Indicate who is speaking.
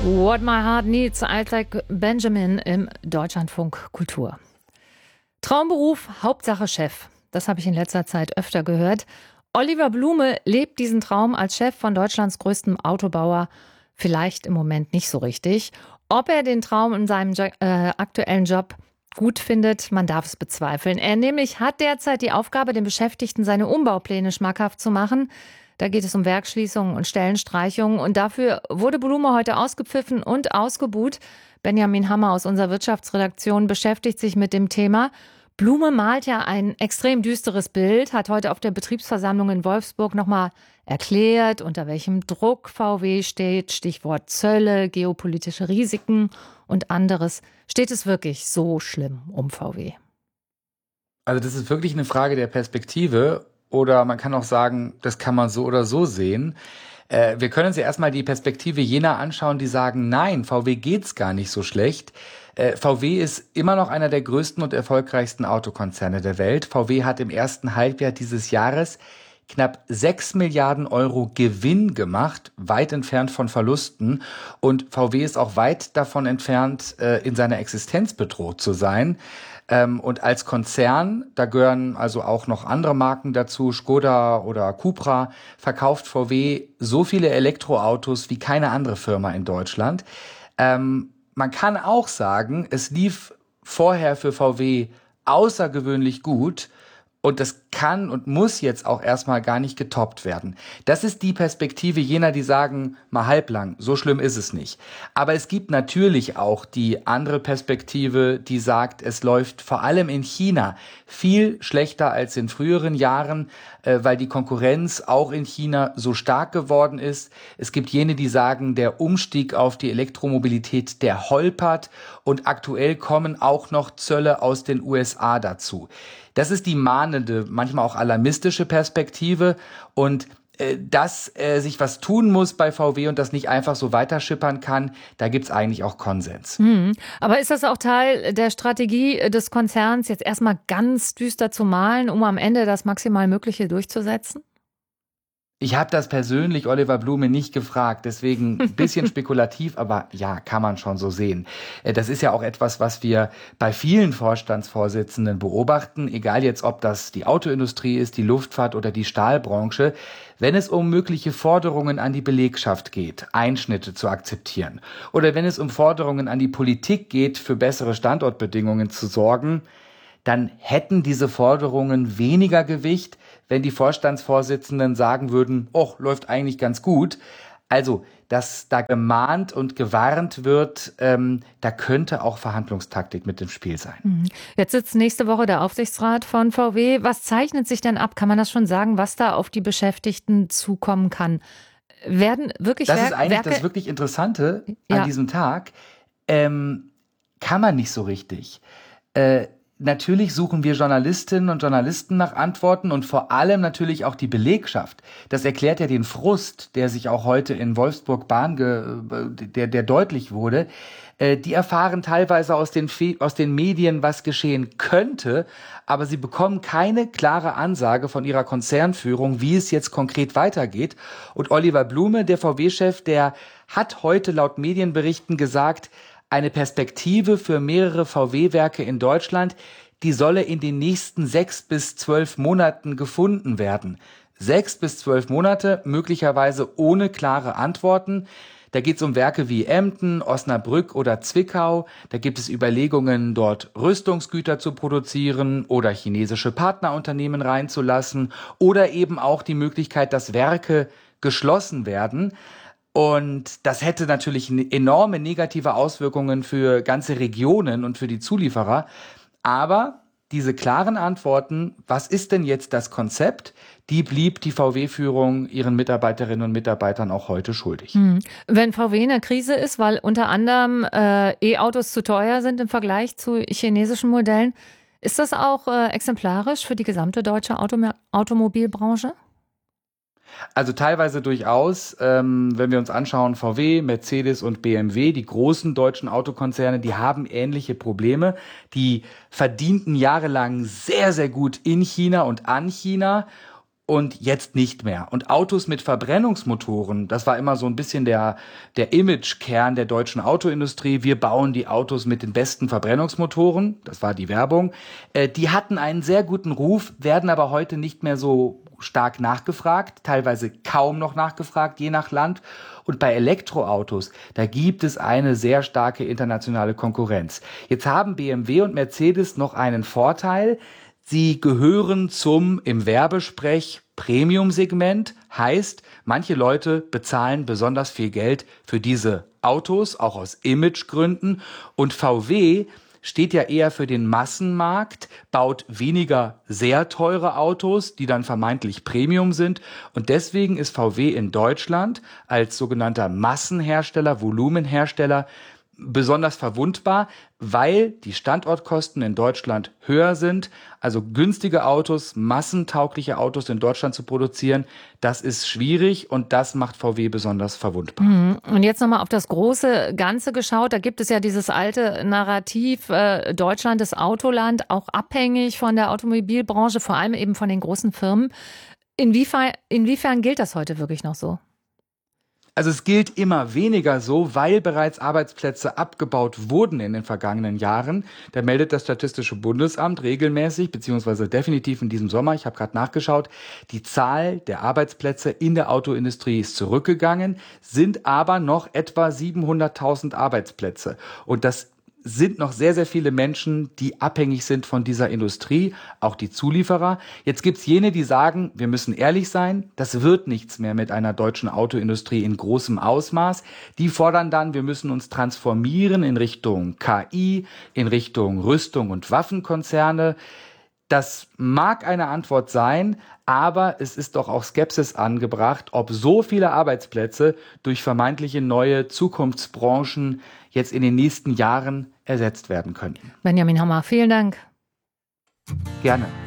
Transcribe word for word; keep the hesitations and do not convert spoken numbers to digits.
Speaker 1: What My Heart Needs, Isaac Benjamin im Deutschlandfunk Kultur. Traumberuf, Hauptsache Chef. Das habe ich in letzter Zeit öfter gehört. Oliver Blume lebt diesen Traum als Chef von Deutschlands größtem Autobauer vielleicht im Moment nicht so richtig. Ob er den Traum in seinem jo- äh, aktuellen Job gut findet, man darf es bezweifeln. Er nämlich hat derzeit die Aufgabe, den Beschäftigten seine Umbaupläne schmackhaft zu machen. Da geht es um Werkschließungen und Stellenstreichungen. Und dafür wurde Blume heute ausgepfiffen und ausgebuht. Benjamin Hammer aus unserer Wirtschaftsredaktion beschäftigt sich mit dem Thema. Blume malt ja ein extrem düsteres Bild, hat heute auf der Betriebsversammlung in Wolfsburg nochmal erklärt, unter welchem Druck V W steht. Stichwort Zölle, geopolitische Risiken und anderes. Steht es wirklich so schlimm um V W?
Speaker 2: Also das ist wirklich eine Frage der Perspektive. Oder man kann auch sagen, das kann man so oder so sehen. Äh, wir können uns ja erstmal die Perspektive jener anschauen, die sagen, nein, V W geht's gar nicht so schlecht. Äh, V W ist immer noch einer der größten und erfolgreichsten Autokonzerne der Welt. V W hat im ersten Halbjahr dieses Jahres knapp sechs Milliarden Euro Gewinn gemacht, weit entfernt von Verlusten. Und V W ist auch weit davon entfernt, äh, in seiner Existenz bedroht zu sein. Ähm, und als Konzern, da gehören also auch noch andere Marken dazu, Škoda oder Cupra, verkauft V W so viele Elektroautos wie keine andere Firma in Deutschland. Ähm, man kann auch sagen, es lief vorher für V W außergewöhnlich gut. Und das kann und muss jetzt auch erstmal gar nicht getoppt werden. Das ist die Perspektive jener, die sagen, mal halblang, so schlimm ist es nicht. Aber es gibt natürlich auch die andere Perspektive, die sagt, es läuft vor allem in China viel schlechter als in früheren Jahren, äh, weil die Konkurrenz auch in China so stark geworden ist. Es gibt jene, die sagen, der Umstieg auf die Elektromobilität, der holpert. Und aktuell kommen auch noch Zölle aus den U S A dazu. Das ist die mahnende, manchmal auch alarmistische Perspektive. Und äh, dass äh, sich was tun muss bei V W und das nicht einfach so weiterschippern kann, da gibt's eigentlich auch Konsens.
Speaker 1: Hm. Aber ist das auch Teil der Strategie des Konzerns, jetzt erstmal ganz düster zu malen, um am Ende das maximal Mögliche durchzusetzen?
Speaker 2: Ich habe das persönlich Oliver Blume nicht gefragt, deswegen ein bisschen spekulativ, aber ja, kann man schon so sehen. Das ist ja auch etwas, was wir bei vielen Vorstandsvorsitzenden beobachten, egal jetzt, ob das die Autoindustrie ist, die Luftfahrt oder die Stahlbranche. Wenn es um mögliche Forderungen an die Belegschaft geht, Einschnitte zu akzeptieren, oder wenn es um Forderungen an die Politik geht, für bessere Standortbedingungen zu sorgen, dann hätten diese Forderungen weniger Gewicht, wenn die Vorstandsvorsitzenden sagen würden, oh, läuft eigentlich ganz gut. Also, dass da gemahnt und gewarnt wird, ähm, da könnte auch Verhandlungstaktik mit im Spiel sein.
Speaker 1: Jetzt sitzt nächste Woche der Aufsichtsrat von V W. Was zeichnet sich denn ab? Kann man das schon sagen, was da auf die Beschäftigten zukommen kann? Werden wirklich
Speaker 2: Das
Speaker 1: Werk-
Speaker 2: ist eigentlich
Speaker 1: Werke...
Speaker 2: das wirklich Interessante
Speaker 1: Ja.
Speaker 2: an diesem Tag. Ähm, kann man nicht so richtig. Äh, Natürlich suchen wir Journalistinnen und Journalisten nach Antworten und vor allem natürlich auch die Belegschaft. Das erklärt ja den Frust, der sich auch heute in Wolfsburg Bahn, ge- der, der deutlich wurde. Äh, Die erfahren teilweise aus den, Fe- aus den Medien, was geschehen könnte, aber sie bekommen keine klare Ansage von ihrer Konzernführung, wie es jetzt konkret weitergeht. Und Oliver Blume, der V W-Chef, der hat heute laut Medienberichten gesagt, eine Perspektive für mehrere V W-Werke in Deutschland, die solle in den nächsten sechs bis zwölf Monaten gefunden werden. Sechs bis zwölf Monate, möglicherweise ohne klare Antworten. Da geht es um Werke wie Emden, Osnabrück oder Zwickau. Da gibt es Überlegungen, dort Rüstungsgüter zu produzieren oder chinesische Partnerunternehmen reinzulassen oder eben auch die Möglichkeit, dass Werke geschlossen werden. Und das hätte natürlich enorme negative Auswirkungen für ganze Regionen und für die Zulieferer. Aber diese klaren Antworten, was ist denn jetzt das Konzept, die blieb die V W-Führung ihren Mitarbeiterinnen und Mitarbeitern auch heute schuldig.
Speaker 1: Hm. Wenn V W in der Krise ist, weil unter anderem äh, E-Autos zu teuer sind im Vergleich zu chinesischen Modellen, ist das auch äh, exemplarisch für die gesamte deutsche Auto- Automobilbranche?
Speaker 2: Also teilweise durchaus, ähm, wenn wir uns anschauen, V W, Mercedes und B M W, die großen deutschen Autokonzerne, die haben ähnliche Probleme. Die verdienten jahrelang sehr, sehr gut in China und an China. und jetzt nicht mehr. Und Autos mit Verbrennungsmotoren, das war immer so ein bisschen der, der Imagekern der deutschen Autoindustrie. Wir bauen die Autos mit den besten Verbrennungsmotoren, das war die Werbung. Äh, die hatten einen sehr guten Ruf, werden aber heute nicht mehr so stark nachgefragt, teilweise kaum noch nachgefragt, je nach Land. Und bei Elektroautos, da gibt es eine sehr starke internationale Konkurrenz. Jetzt haben B M W und Mercedes noch einen Vorteil. Sie gehören zum, im Werbesprech, Premium-Segment. Heißt, manche Leute bezahlen besonders viel Geld für diese Autos, auch aus Imagegründen. Und V W steht ja eher für den Massenmarkt, baut weniger sehr teure Autos, die dann vermeintlich Premium sind. Und deswegen ist V W in Deutschland als sogenannter Massenhersteller, Volumenhersteller besonders verwundbar, weil die Standortkosten in Deutschland höher sind. Also günstige Autos, massentaugliche Autos in Deutschland zu produzieren, das ist schwierig und das macht V W besonders verwundbar.
Speaker 1: Und jetzt nochmal auf das große Ganze geschaut. Da gibt es ja dieses alte Narrativ, äh, Deutschland ist Autoland, auch abhängig von der Automobilbranche, vor allem eben von den großen Firmen. Inwiefern, inwiefern gilt das heute wirklich noch so?
Speaker 2: Also es gilt immer weniger so, weil bereits Arbeitsplätze abgebaut wurden in den vergangenen Jahren. Da meldet das Statistische Bundesamt regelmäßig, beziehungsweise definitiv in diesem Sommer, ich habe gerade nachgeschaut, die Zahl der Arbeitsplätze in der Autoindustrie ist zurückgegangen, sind aber noch etwa siebenhunderttausend Arbeitsplätze. Und das sind noch sehr, sehr viele Menschen, die abhängig sind von dieser Industrie, auch die Zulieferer. Jetzt gibt's jene, die sagen, wir müssen ehrlich sein, das wird nichts mehr mit einer deutschen Autoindustrie in großem Ausmaß. Die fordern dann, wir müssen uns transformieren in Richtung K I, in Richtung Rüstung und Waffenkonzerne. Das mag eine Antwort sein, aber es ist doch auch Skepsis angebracht, ob so viele Arbeitsplätze durch vermeintliche neue Zukunftsbranchen jetzt in den nächsten Jahren ersetzt werden könnten.
Speaker 1: Benjamin Hammer, vielen Dank.
Speaker 2: Gerne.